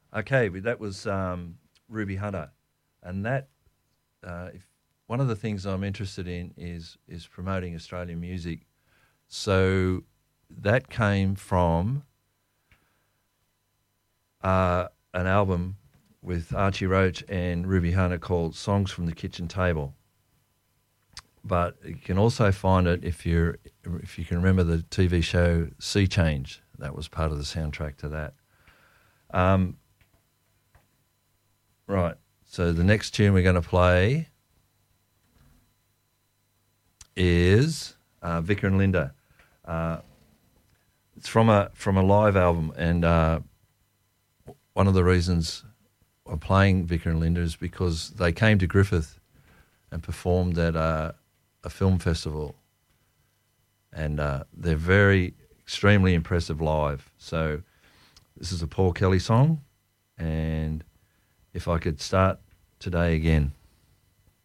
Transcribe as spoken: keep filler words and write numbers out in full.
Okay, but that was um, Ruby Hunter, and that uh, if one of the things I'm interested in is is promoting Australian music. So that came from uh, an album with Archie Roach and Ruby Hunter called "Songs from the Kitchen Table." But you can also find it if you're if you can remember the T V show Sea Change. That was part of the soundtrack to that. Um, right. So the next tune we're going to play is uh, Vicar and Linda. Uh, it's from a from a live album, and uh, one of the reasons I'm playing Vicar and Linda is because they came to Griffith and performed at uh, a film festival, and uh, they're very extremely impressive live. So this is a Paul Kelly song, and if I could start today again.